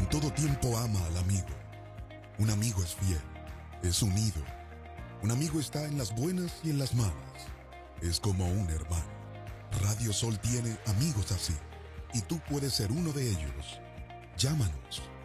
en todo tiempo ama al amigo. Un amigo es fiel, es unido. Un amigo está en las buenas y en las malas. Es como un hermano. Radio Sol tiene amigos así, y tú puedes ser uno de ellos. Llámanos